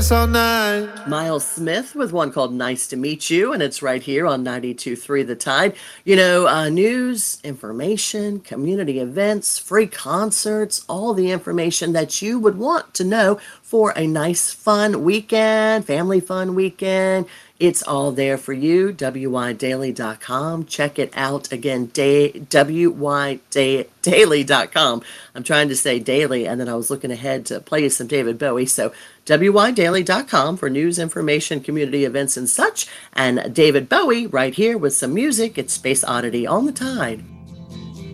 dance all night. Miles Smith with one called Nice to Meet You, and it's right here on 92.3 The Tide. News, information, community events, free concerts, all the information that you would want to know for a nice, fun weekend, family fun weekend. It's all there for you, wydaily.com. Check it out again, wydaily.com. I'm trying to say daily, and then I was looking ahead to play you some David Bowie. So wydaily.com for news, information, community events, and such. And David Bowie right here with some music. It's Space Oddity on the Tide.